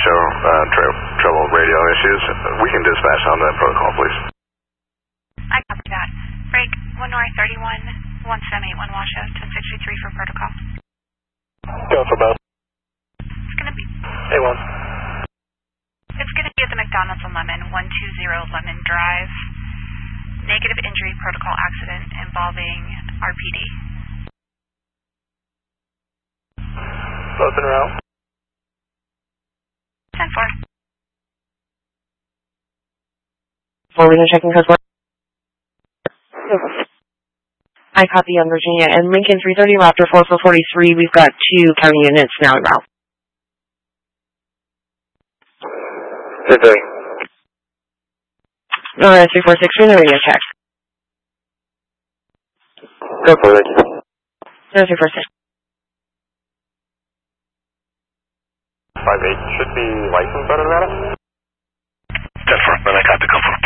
show trouble radio issues. We can dispatch on that protocol, please. I copy that. Break 1 North 31, 1781 Washoe, 1063 for protocol. Go for both. It's going to be... A1. It's going to be at the McDonald's on Lemon, 120 Lemon Drive. Negative injury protocol accident involving RPD. Both en route. 10-4. Forward and checking code 4. I copy on Virginia and Lincoln 330 Raptor 4443. We've got 2 county units now en route. 330. 346 for the radio check. Go for it. 346. 5-8 should be licensed out of Nevada? 10-4, then I got the couple.